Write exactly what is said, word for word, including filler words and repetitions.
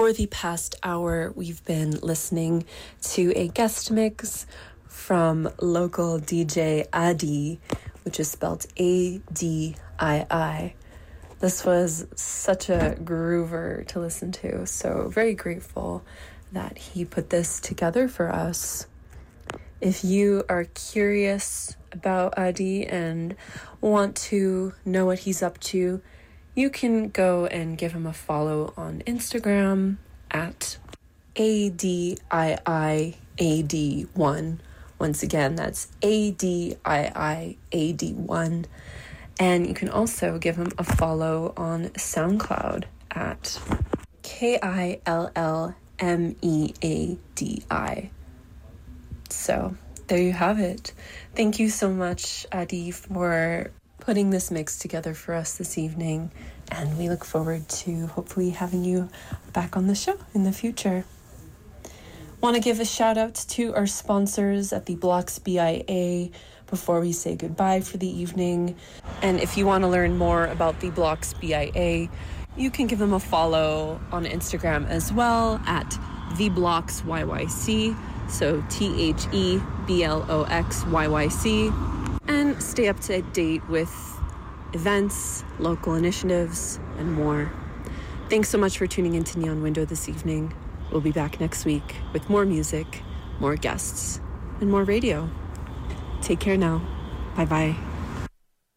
For the past hour, we've been listening to a guest mix from local D J Adi, which is spelled A D I I. This was such a groover to listen to, so very grateful that he put this together for us. If you are curious about Adi and want to know what he's up to, you can go and give him a follow on Instagram at A D I I A D one. Once again, that's A D I I A D one. And you can also give him a follow on SoundCloud at K I L L M E A D I. So there you have it. Thank you so much, Adi, for putting this mix together for us this evening, and we look forward to hopefully having you back on the show in the future. Want to give a shout out to our sponsors at the Blocks B I A before we say goodbye for the evening. And if you want to learn more about the Blocks B I A, you can give them a follow on Instagram as well at the Blocks Y Y C, so T H E B L O X Y Y C. And stay up to date with events, local initiatives, and more. Thanks so much for tuning into Neon Window this evening. We'll be back next week with more music, more guests, and more radio. Take care now. Bye-bye.